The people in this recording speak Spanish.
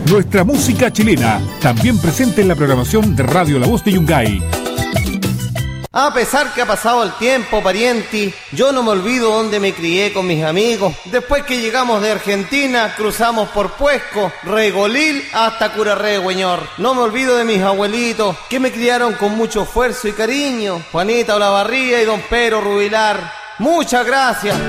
nuestra música chilena, también presente en la programación de Radio La Voz de Yungay. A pesar que ha pasado el tiempo, parienti, yo no me olvido donde me crié con mis amigos. Después que llegamos de Argentina, cruzamos por Puesco, Regolil hasta Curarrehue. No me olvido de mis abuelitos, que me criaron con mucho esfuerzo y cariño. Juanita Olavarría y don Pedro Rubilar. Muchas gracias.